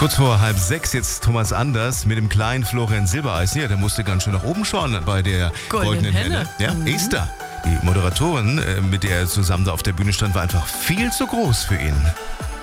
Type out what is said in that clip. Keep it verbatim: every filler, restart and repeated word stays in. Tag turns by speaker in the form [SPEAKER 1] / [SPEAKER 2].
[SPEAKER 1] Kurz vor halb sechs jetzt Thomas Anders mit dem kleinen Florian Silbereisen. Ja, der musste ganz schön nach oben schauen bei der
[SPEAKER 2] Goldenen
[SPEAKER 1] Goldenen Henne.
[SPEAKER 2] Henne.
[SPEAKER 1] Ja,
[SPEAKER 2] Mhm.
[SPEAKER 1] Esther, die Moderatorin, äh, mit der er zusammen da auf der Bühne stand, war einfach viel zu groß für ihn.